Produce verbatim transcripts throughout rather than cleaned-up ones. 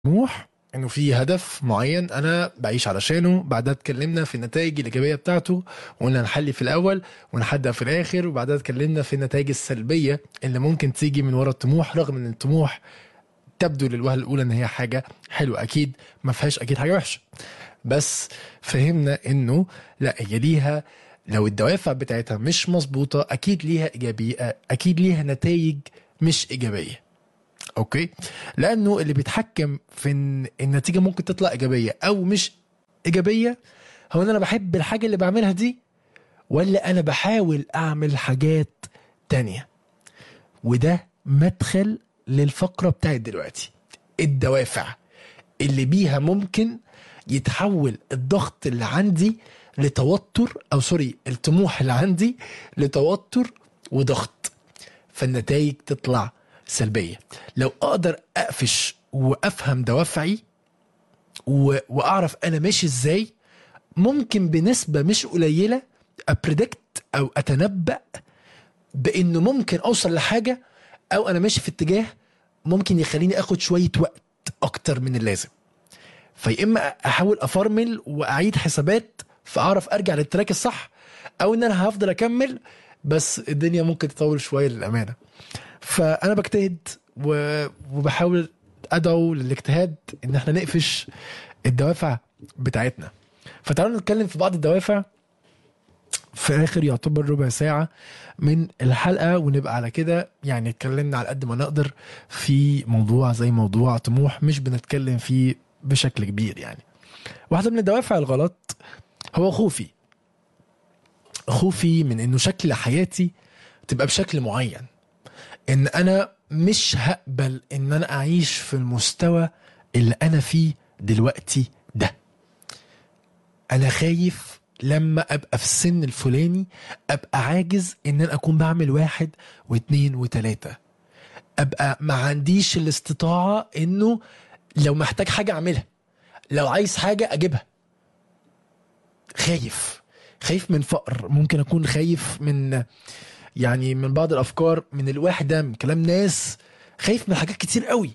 طموح انه في هدف معين انا بعيش علشانه. بعدها اتكلمنا في النتائج الايجابيه بتاعته وقلنا نحلي في الاول ونحدد في الاخر، وبعدها اتكلمنا في النتائج السلبيه اللي ممكن تيجي من ورا الطموح، رغم ان الطموح تبدو للوهله الاولى ان هي حاجه حلوه، اكيد ما فيهاش اكيد حاجه وحشه، بس فهمنا انه لا، هي ليها، لو الدوافع بتاعتها مش مظبوطه اكيد ليها ايجابيه، اكيد ليها نتائج مش ايجابيه. اوكي، لانه اللي بيتحكم في ان النتيجه ممكن تطلع ايجابيه او مش ايجابيه هو ان انا بحب الحاجه اللي بعملها دي ولا انا بحاول اعمل حاجات تانية. وده مدخل للفقره بتاعت دلوقتي، الدوافع اللي بيها ممكن يتحول الضغط اللي عندي لتوتر، او سوري الطموح اللي عندي لتوتر وضغط، فالنتائج تطلع سلبية. لو اقدر اقفش وافهم دوافعي و... واعرف انا ماشي ازاي، ممكن بنسبة مش قليلة ابريدكت او اتنبأ بانه ممكن اوصل لحاجة، او انا ماشي في اتجاه ممكن يخليني اخد شوية وقت اكتر من اللازم. فيا اما احاول افرمل واعيد حسابات فاعرف ارجع للتراك الصح، او ان انا هفضل اكمل بس الدنيا ممكن تطول شوية للامانة. فانا بجتهد و- وبحاول ادعو للاجتهاد ان احنا نقفش الدوافع بتاعتنا. فتعالوا نتكلم في بعض الدوافع في اخر يعتبر ربع ساعة من الحلقة، ونبقى على كده يعني اتكلمنا على قد ما نقدر في موضوع زي موضوع طموح مش بنتكلم فيه بشكل كبير. يعني واحدة من الدوافع الغلط هو خوفي، خوفي من انه شكل حياتي تبقى بشكل معين، ان انا مش هقبل ان انا اعيش في المستوى اللي انا فيه دلوقتي ده. انا خايف لما ابقى في السن الفلاني ابقى عاجز ان انا اكون بعمل واحد واتنين وتلاتة، ابقى ما عنديش الاستطاعة انه لو محتاج حاجة اعملها، لو عايز حاجة اجيبها. خايف، خايف من فقر، ممكن اكون خايف من يعني من بعض الافكار، من الوحدة، من كلام ناس، خايف من حاجات كتير قوي.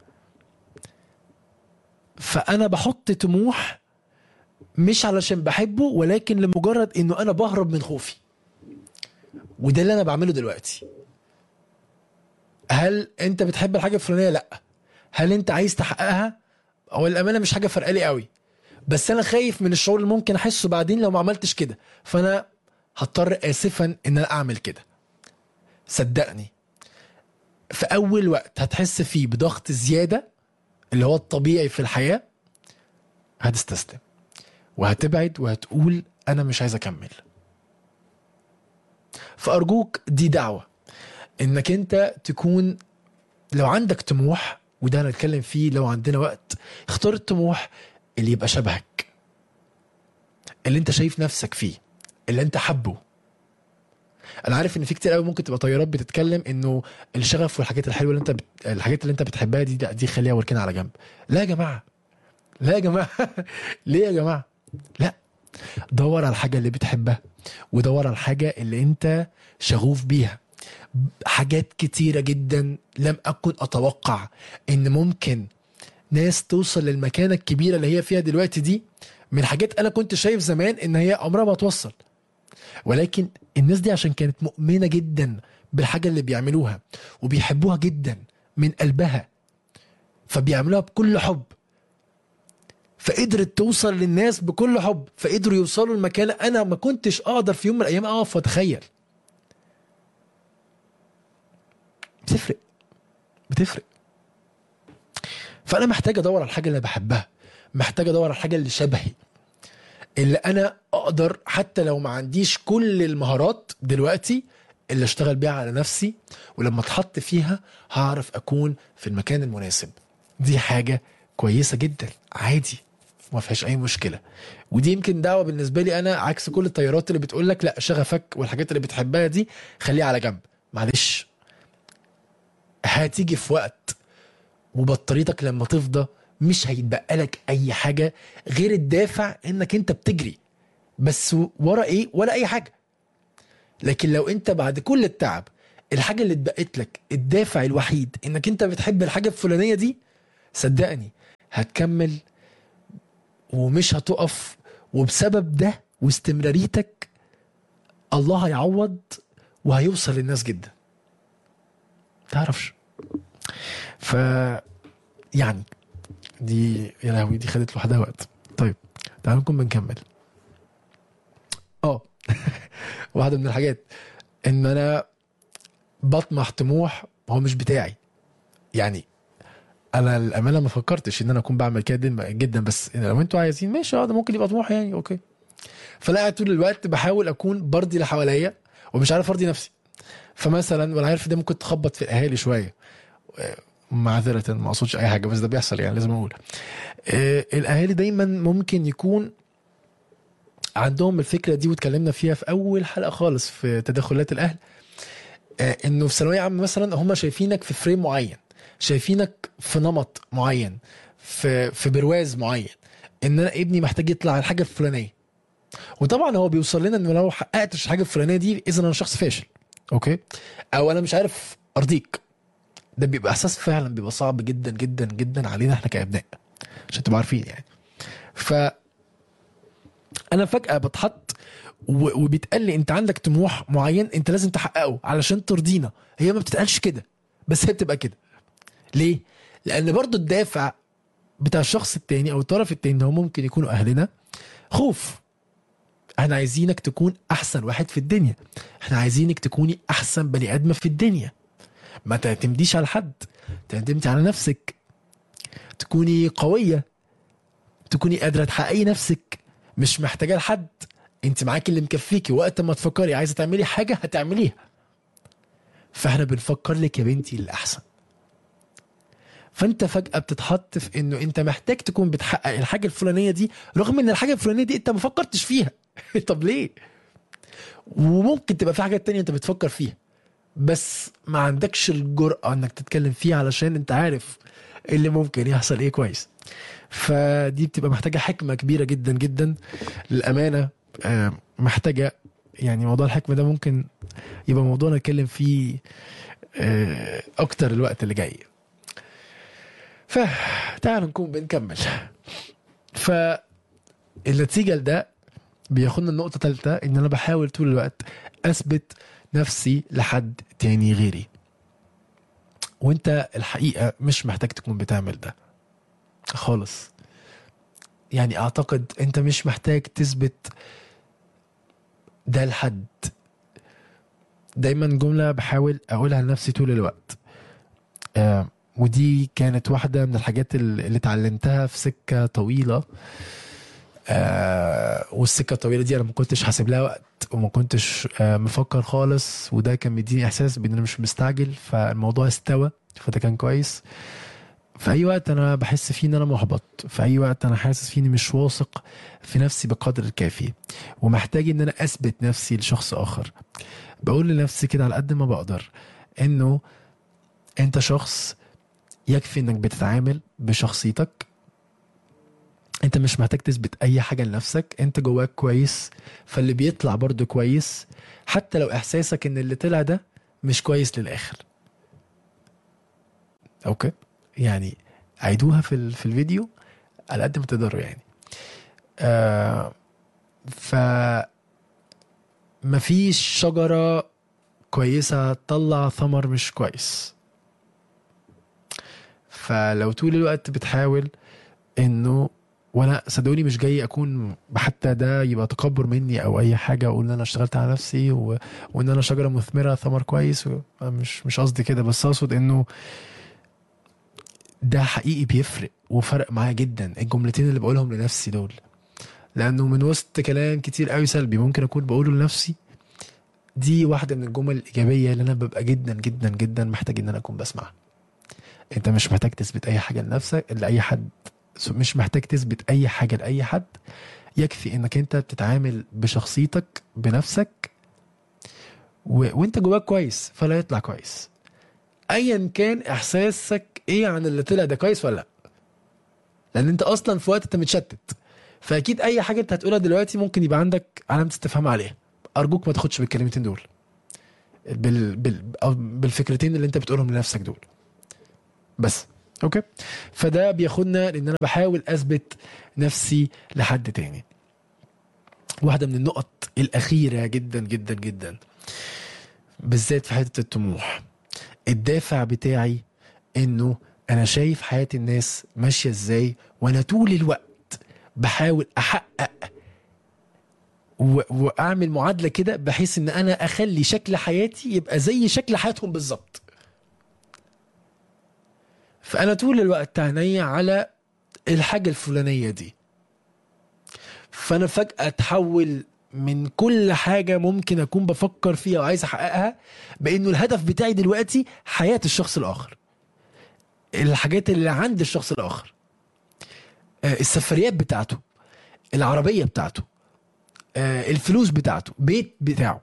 فانا بحط طموح مش علشان بحبه، ولكن لمجرد انه انا بهرب من خوفي. وده اللي انا بعمله دلوقتي. هل انت بتحب الحاجه الفلانيه؟ لا. هل انت عايز تحققها؟ هو الامانه مش حاجه فرقالي قوي، بس انا خايف من الشعور اللي ممكن احسه بعدين لو ما عملتش كده، فانا هضطر اسفا ان انا اعمل كده. صدقني في اول وقت هتحس فيه بضغط زياده اللي هو الطبيعي في الحياه، هتستسلم وهتبعد وهتقول انا مش عايز اكمل. فارجوك دي دعوه انك انت تكون، لو عندك طموح، وده هنتكلم فيه لو عندنا وقت، اختار الطموح اللي يبقى شبهك، اللي انت شايف نفسك فيه، اللي انت حبه. انا عارف ان في كتير قوي ممكن تبقى طيارات بتتكلم انه الشغف والحاجات الحلوه اللي انت بت... الحاجات اللي انت بتحبها دي لا، دي خليها وركنها على جنب. لا يا جماعه، لا يا جماعه ليه يا جماعه؟ لا، دور على الحاجه اللي بتحبها، ودور على الحاجه اللي انت شغوف بيها. حاجات كتيره جدا لم اكن اتوقع ان ممكن ناس توصل للمكانة الكبيرة اللي هي فيها دلوقتي دي، من حاجات أنا كنت شايف زمان إن هي عمرها ما توصل. ولكن الناس دي عشان كانت مؤمنة جدا بالحاجة اللي بيعملوها وبيحبوها جدا من قلبها، فبيعملوها بكل حب، فقدرت توصل للناس بكل حب، فقدروا يوصلوا لمكانة أنا ما كنتش أقدر في يوم من الأيام أقف وأتخيل. بتفرق، بتفرق. فأنا محتاج أدور على الحاجة اللي بحبها، محتاج أدور على الحاجة اللي شبهي، اللي انا اقدر حتى لو ما عنديش كل المهارات دلوقتي اللي اشتغل بيها على نفسي، ولما اتحط فيها هعرف اكون في المكان المناسب. دي حاجة كويسة جدا، عادي، ما فيهاش اي مشكلة. ودي يمكن دعوة بالنسبة لي انا عكس كل التيارات اللي بتقول لك لا، شغفك والحاجات اللي بتحبها دي خليها على جنب. معلش، هتيجي في وقت وبطاريتك لما تفضى مش هيتبقى لك اي حاجة غير الدافع انك انت بتجري بس ورا ايه؟ ولا اي حاجه. لكن لو انت بعد كل التعب الحاجه اللي اتبقت لك الدافع الوحيد انك انت بتحب الحاجه الفلانيه دي، صدقني هتكمل ومش هتقف، وبسبب ده واستمراريتك الله هيعوض وهيوصل للناس جدا تعرفش. ف يعني دي يا لهوي دي خدت لوحدها وقت. طيب تعالوا نكون بنكمل. اه واحدة من الحاجات ان انا بطمح طموح هو مش بتاعي. يعني انا الامانه ما فكرتش ان انا اكون بعمل كده جدا، بس لو انتوا عايزين ماشي اه ده ممكن يبقى طموح يعني اوكي. فلا قاعد طول الوقت بحاول اكون برضي اللي حواليا ومش عارف ارضي نفسي. فمثلا وانا عارف ده ممكن تخبط في الاهالي شويه، معذره ما اقصدش اي حاجه بس ده بيحصل يعني لازم اقول. آه الاهالي دايما ممكن يكون عندهم الفكره دي، واتكلمنا فيها في اول حلقه خالص في تدخلات الاهل. آه انه في ثانويه عامه مثلا هم شايفينك في فريم معين، شايفينك في نمط معين، في في برواز معين، ان انا ابني محتاج يطلع على الحاجه الفلانيه. وطبعا هو بيوصل لنا انه لو حققتش الحاجه الفلانيه دي اذا انا شخص فاشل اوكي، او انا مش عارف ارضيك. ده بيبقى احساس فعلا بيبقى صعب جدا جدا جدا علينا احنا كابناء عشان تبقوا عارفين يعني. ف انا فجاه بتحط و- وبيتقال لي انت عندك طموح معين انت لازم تحققه علشان ترضينا. هي ما بتتقالش كده بس هي بتبقى كده. ليه؟ لان برضو الدافع بتاع الشخص التاني او الطرف التاني هو ممكن يكونوا اهلنا خوف. احنا عايزينك تكون احسن واحد في الدنيا، احنا عايزينك تكوني احسن بني ادمه في الدنيا، ما تعتمديش على حد، تعتمدي على نفسك، تكوني قويه، تكوني قادره تحققي نفسك، مش محتاجه لحد. انت معاكي اللي مكفيكي، وقت ما تفكري عايزه تعملي حاجه هتعمليها. فاحنا بنفكر لك يا بنتي الاحسن. فانت فجاه بتتحط في انه انت محتاج تكون بتحقق الحاجه الفلانيه دي رغم ان الحاجه الفلانيه دي انت ما فكرتش فيها. طب ليه؟ وممكن تبقى في حاجات تانية انت بتفكر فيها بس ما عندكش الجرأة انك تتكلم فيها علشان انت عارف اللي ممكن يحصل ايه كويس. فدي بتبقى محتاجة حكمة كبيرة جدا جدا للأمانة. آه، محتاجة يعني موضوع الحكمة ده ممكن يبقى موضوع نتكلم فيه آه، اكتر الوقت اللي جاي. فتعالوا نكون بنكمل. فالنتيجة لده بياخدنا النقطة تالتة ان انا بحاول طول الوقت اثبت نفسي لحد تاني غيري. وانت الحقيقة مش محتاج تكون بتعمل ده خالص. يعني اعتقد انت مش محتاج تثبت ده لحد. دايما جملة بحاول اقولها لنفسي طول الوقت، آه ودي كانت واحدة من الحاجات اللي اتعلمتها في سكة طويلة. آه والسكة الطويلة دي انا ما كنتش حاسب لها وقت وما كنتش آه مفكر خالص، وده كان مديني احساس بان انا مش مستعجل فالموضوع استوى، فده كان كويس. في اي وقت انا بحس فيه ان انا محبط، في اي وقت انا حاسس فيه اني مش واثق في نفسي بقدر الكافي ومحتاج ان انا اثبت نفسي لشخص اخر، بقول لنفسي كده على قد ما بقدر انه انت شخص يكفي انك بتتعامل بشخصيتك. انت مش محتاج تثبت اي حاجة لنفسك، انت جواك كويس فاللي بيطلع برضو كويس، حتى لو احساسك ان اللي طلع ده مش كويس للاخر. اوكي يعني عيدوها في ال- في الفيديو على قد ما تقدروا يعني. آه ف مفيش شجرة كويسة تطلع ثمر مش كويس. فلو طول الوقت بتحاول انه، وانا صدقوني مش جاي اكون حتى ده يبقى تكبر مني او اي حاجه اقول ان انا اشتغلت على نفسي و... وان انا شجره مثمره ثمر كويس و... مش مش قصدي كده، بس اقصد انه ده حقيقي بيفرق وفرق معايا جدا الجملتين اللي بقولهم لنفسي دول، لانه من وسط كلام كتير قوي سلبي ممكن اكون بقوله لنفسي، دي واحده من الجمل الايجابيه اللي انا ببقى جدا جدا جدا محتاج ان انا اكون بسمعها. انت مش محتاج تثبت اي حاجه لنفسك لاي حد، مش محتاج تثبت اي حاجه لاي حد، يكفي انك انت بتتعامل بشخصيتك بنفسك و... وانت جواك كويس فلا يطلع كويس. ايا كان احساسك ايه عن اللي طلع ده كويس ولا لا، لان انت اصلا في وقت انت متشتت، فاكيد اي حاجه انت هتقولها دلوقتي ممكن يبقى عندك علامه استفهام عليها. ارجوك ما تاخدش بالكلمتين دول، بال... بال... أو بالفكرتين اللي انت بتقولهم لنفسك دول بس. اوكي، فده بياخدنا لان انا بحاول اثبت نفسي لحد تاني. واحدة من النقط الأخيرة جدا جدا جدا بالذات في حتة الطموح، الدافع بتاعي انه انا شايف حياة الناس ماشية ازاي، وانا طول الوقت بحاول احقق و... واعمل معادلة كده بحيث ان انا اخلي شكل حياتي يبقى زي شكل حياتهم بالظبط. فانا طول الوقت عينيا على الحاجة الفلانية دي، فانا فجأة اتحول من كل حاجة ممكن اكون بفكر فيها وعايز احققها بانه الهدف بتاعي دلوقتي حياة الشخص الاخر، الحاجات اللي عند الشخص الاخر، آه، السفريات بتاعته، العربية بتاعته، آه، الفلوس بتاعته، بيت بتاعه.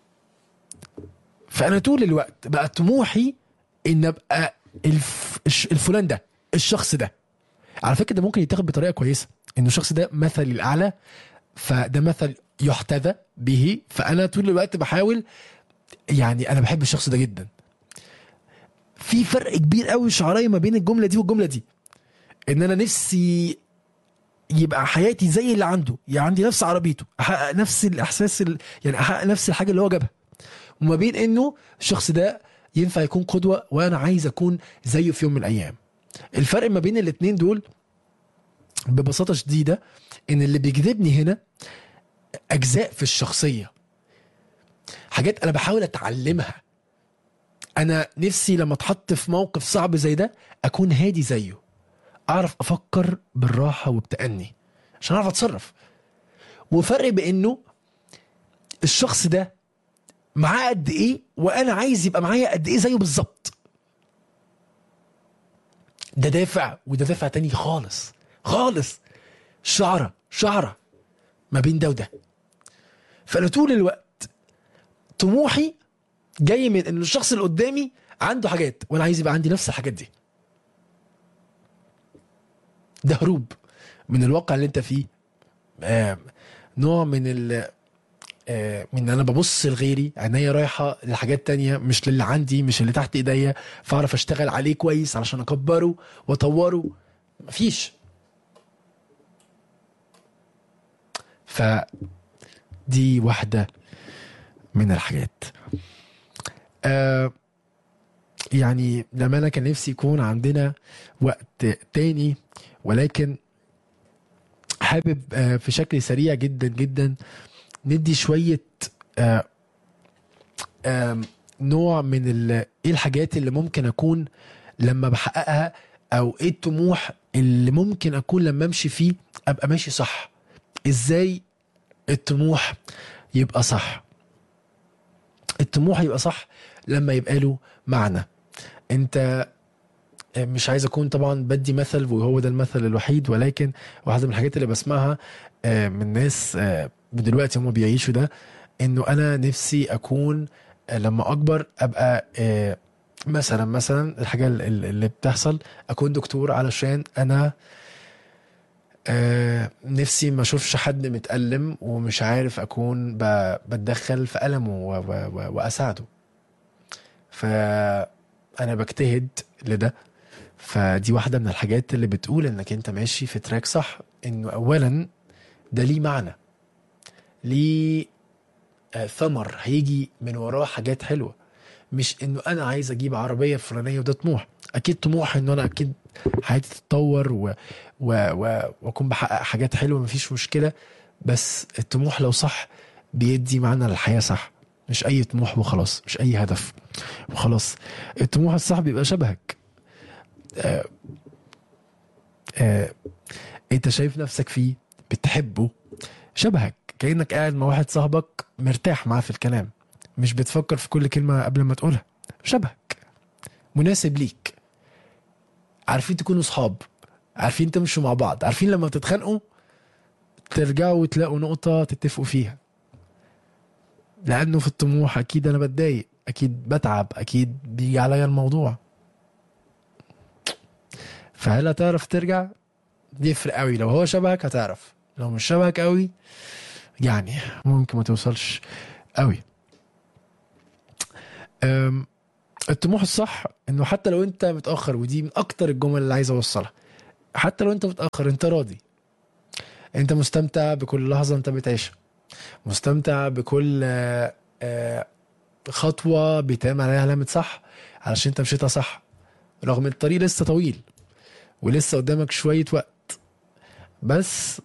فانا طول الوقت بقى طموحي ان ابقى الف... الش- الفلان ده، الشخص ده. على فكرة ده ممكن يتاخد بطريقة كويسة، انه الشخص ده مثلي الاعلى، فده مثل يحتذى به، فانا طول الوقت بحاول، يعني انا بحب الشخص ده جدا. في فرق كبير قوي شعرايه ما بين الجمله دي والجمله دي، ان انا نفسي يبقى حياتي زي اللي عنده، يعني عندي نفس عربيته، احقق نفس الاحساس ال... يعني احقق نفس الحاجه اللي هو جابها، وما بين انه الشخص ده ينفع يكون قدوه وانا عايز اكون زيه في يوم من الايام. الفرق ما بين الاتنين دول ببساطه شديده ان اللي بيجذبني هنا اجزاء في الشخصيه، حاجات انا بحاول اتعلمها. انا نفسي لما اتحط في موقف صعب زي ده اكون هادي زيه، اعرف افكر بالراحه وبتأني عشان اعرف اتصرف. وفرق بانه الشخص ده معاه قد ايه وانا عايز يبقى معايا قد ايه زيه بالظبط. ده دافع وده دافع تاني خالص خالص، شعره شعره ما بين ده وده. فانا طول الوقت طموحي جاي من ان الشخص اللي قدامي عنده حاجات وانا عايز يبقى عندي نفس الحاجات دي. ده هروب من الواقع اللي انت فيه، آه نوع من ال آه، من ان انا ببص لغيري، عينيا رايحه لحاجات تانية مش للي عندي، مش اللي تحت ايديا، فاعرف اشتغل عليه كويس علشان اكبره واطوره. مفيش. فدي واحده من الحاجات. آه يعني لما انا كان نفسي يكون عندنا وقت تاني، ولكن حابب آه في شكل سريع جدا جدا ندي شويه آه آم، نوع من ال... ايه الحاجات اللي ممكن اكون لما بحققها، او ايه الطموح اللي ممكن اكون لما امشي فيه ابقى ماشي صح. ازاي الطموح يبقى صح؟ الطموح يبقى صح لما يبقى له معنى. انت مش عايز اكون طبعا بدي مثل وهو ده المثل الوحيد، ولكن واحدة من الحاجات اللي بسمعها آه، من ناس آه، دلوقتي هم بيعيشوا ده، انه انا نفسي اكون آه، لما اكبر ابقى آه، مثلا مثلا الحاجة ال- ال- اللي بتحصل اكون دكتور علشان انا آه، نفسي ما اشوفش حد متألم ومش عارف اكون ب- بتدخل في ألمه و- و- و- واساعده. فانا بجتهد لده. فدي واحدة من الحاجات اللي بتقول انك انت ماشي في تراك صح، انه اولا ده ليه معنى، ليه آه، ثمر هيجي من وراه حاجات حلوة. مش انه انا عايز اجيب عربية فلانية وده طموح. اكيد طموح انه انا اكيد حياتي تتطور و... و... و... واكون بحقق حاجات حلوة، مفيش مشكلة. بس الطموح لو صح بيدي معنى للحياة صح، مش اي طموح وخلاص، مش اي هدف وخلاص. الطموح الصح بيبقى شبهك، آه آه انت شايف نفسك فيه، بتحبه، شبهك، كأنك قاعد مع واحد صاحبك مرتاح معاه في الكلام، مش بتفكر في كل كلمة قبل ما تقولها. شبهك، مناسب ليك، عارفين تكونوا صحاب، عارفين تمشوا مع بعض، عارفين لما تتخانقوا ترجعوا وتلاقوا نقطة تتفقوا فيها. لأنه في الطموح أكيد أنا بتضايق، أكيد بتعب، أكيد بيجي عليا الموضوع. فهل هتعرف ترجع؟ يفرق قوي. لو هو شبهك هتعرف، لو مش شبهك قوي يعني ممكن ما توصلش قوي. أم الطموح الصح انه حتى لو انت متاخر، ودي من اكتر الجمل اللي عايز اوصلها، حتى لو انت متاخر انت راضي، انت مستمتع بكل لحظه انت بتعيشها، مستمتع بكل آه، آه، خطوه بيتعمل عليها علامه صح، علشان انت مشيتها صح، رغم ان الطريق لسه طويل ولسه قدامك شويه وقت، بس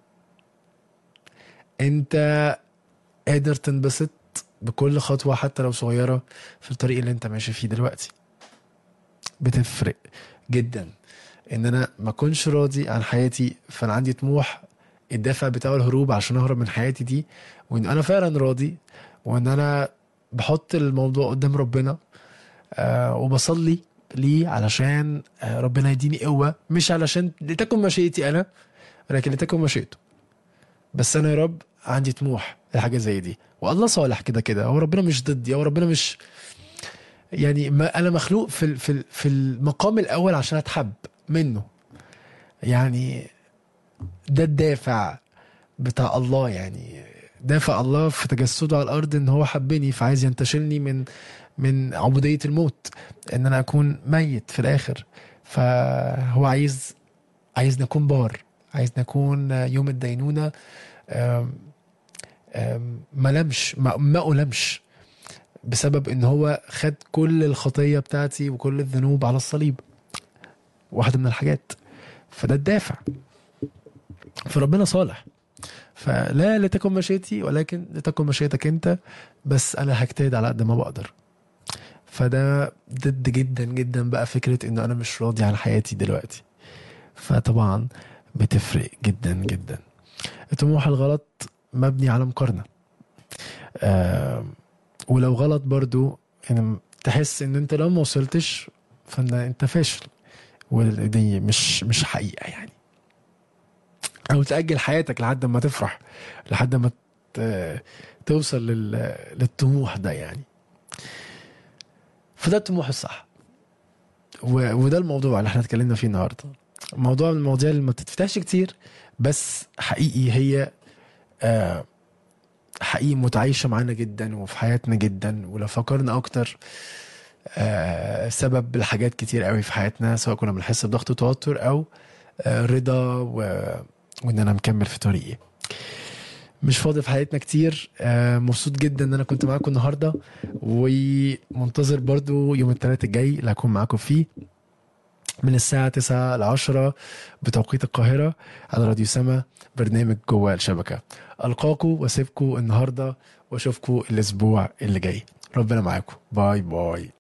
انت قادر تنبسط بكل خطوه حتى لو صغيره في الطريق اللي انت ماشي فيه دلوقتي. بتفرق جدا ان انا ما اكونش راضي عن حياتي فانا عندي طموح، الدافع بتاع الهروب عشان اهرب من حياتي دي، وان انا فعلا راضي، وان انا بحط الموضوع قدام ربنا آه وبصلي ليه علشان آه ربنا يديني قوة، مش علشان لتكن مشيئتي انا، لكن لتكن مشيئته. بس انا يا رب عندي طموح لحاجة زي دي، والله صالح كده كده، هو ربنا مش ضدي، هو ربنا مش يعني، ما انا مخلوق في ال- في ال- في المقام الاول عشان اتحب منه يعني. ده الدافع بتاع الله يعني، دافع الله في تجسده على الارض ان هو حبني فعايز ينتشلني من من عبودية الموت، ان انا اكون ميت في الاخر. فهو عايز عايز نكون بار، عايز نكون يوم الدينونة آم، آم، ما لمش ما, ما ألمش بسبب ان هو خد كل الخطية بتاعتي وكل الذنوب على الصليب، واحدة من الحاجات. فده الدافع. فربنا صالح، فلا لتكن مشيتي ولكن لتكن مشيتك انت، بس انا هجتهد على قد ما بقدر. فده ضد جدا جدا بقى فكرة انه انا مش راضي عن حياتي دلوقتي. فطبعا بتفرق جدا جدا. الطموح الغلط مبني على مقارنة، آه ولو غلط برضو يعني تحس ان انت لو ما وصلتش فان انت فاشل، ودي مش مش حقيقة يعني. او تأجل حياتك لحد ما تفرح، لحد ما ت- توصل لل... للطموح ده يعني. فده الطموح الصح، و... وده الموضوع اللي احنا اتكلمنا فيه النهارده. موضوع من المواضيع اللي ما بتتفتحش كتير، بس حقيقي هي آه حقيقي متعايشة معانا جدا وفي حياتنا جدا، ولو فكرنا اكتر آه سبب الحاجات كتير قوي في حياتنا، سواء كنا بنحس بضغط وتوتر او آه رضا و... وان انا مكمل في طريقي. مش فاضي في حياتنا كتير. آه مبسوط جدا ان انا كنت معاكم النهارده، ومنتظر برضو يوم الثلاث الجاي اللي هكون معاكم فيه من الساعة تسعة ل عشرة بتوقيت القاهرة على راديو سما، برنامج جوه الشبكة. ألقاكم واسيبكم النهاردة واشوفكم الأسبوع اللي جاي. ربنا معاكم. باي باي.